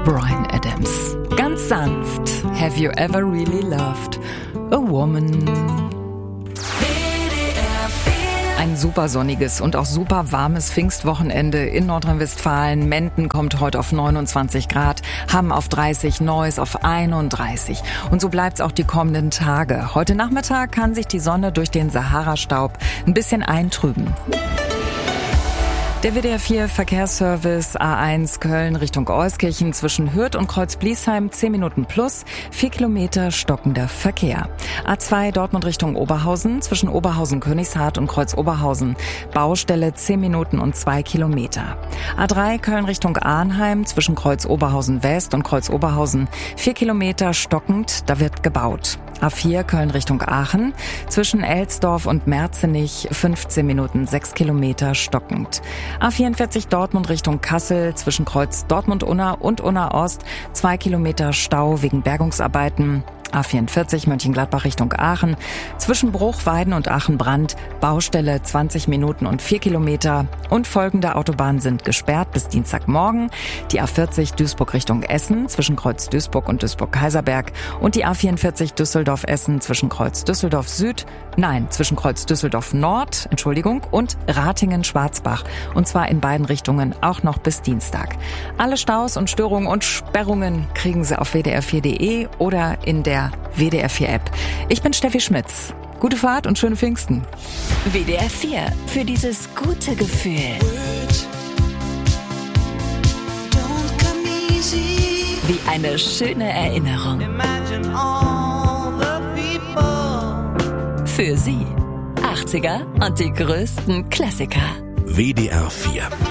Bryan Adams. Ganz sanft. Have you ever really loved a woman? Ein super sonniges und auch super warmes Pfingstwochenende in Nordrhein-Westfalen. Menden kommt heute auf 29 Grad, Hamm auf 30, Neuss auf 31. Und so bleibt's auch die kommenden Tage. Heute Nachmittag kann sich die Sonne durch den Sahara-Staub ein bisschen eintrüben. Der WDR 4 Verkehrsservice A1 Köln Richtung Euskirchen zwischen Hürth und Kreuz-Bliesheim 10 Minuten plus, 4 Kilometer stockender Verkehr. A2 Dortmund Richtung Oberhausen zwischen Oberhausen-Königshardt und Kreuz-Oberhausen, Baustelle 10 Minuten und 2 Kilometer. A3 Köln Richtung Arnheim zwischen Kreuz-Oberhausen West und Kreuz-Oberhausen 4 Kilometer stockend, da wird gebaut. A4 Köln Richtung Aachen zwischen Elsdorf und Merzenich 15 Minuten 6 Kilometer stockend. A44 Dortmund Richtung Kassel zwischen Kreuz Dortmund-Unna und Unna-Ost 2 Kilometer Stau wegen Bergungsarbeiten. A44 Mönchengladbach Richtung Aachen zwischen Bruchweiden und Aachen-Brand Baustelle 20 Minuten und 4 Kilometer und folgende Autobahnen sind gesperrt bis Dienstagmorgen. Die A40 Duisburg Richtung Essen zwischen Kreuz Duisburg und Duisburg-Kaiserberg und die A44 Düsseldorf-Essen zwischen Kreuz Düsseldorf Nord und Ratingen-Schwarzbach und zwar in beiden Richtungen auch noch bis Dienstag. Alle Staus und Störungen und Sperrungen kriegen Sie auf wdr4.de oder in der WDR 4 App. Ich bin Steffi Schmitz. Gute Fahrt und schöne Pfingsten. WDR 4 für dieses gute Gefühl. Wie eine schöne Erinnerung. Für Sie 80er und die größten Klassiker. WDR 4